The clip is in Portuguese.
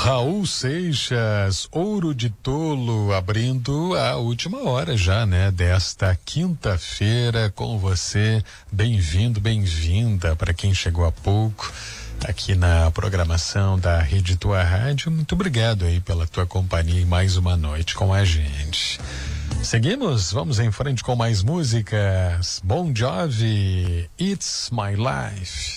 Raul Seixas, Ouro de Tolo, abrindo a última hora já, né? Desta quinta-feira com você. Bem-vindo, bem-vinda para quem chegou há pouco aqui na programação da Rede Tua Rádio. Muito obrigado aí pela tua companhia e mais uma noite com a gente. Seguimos, vamos em frente com mais músicas. Bon Jovi, It's My Life.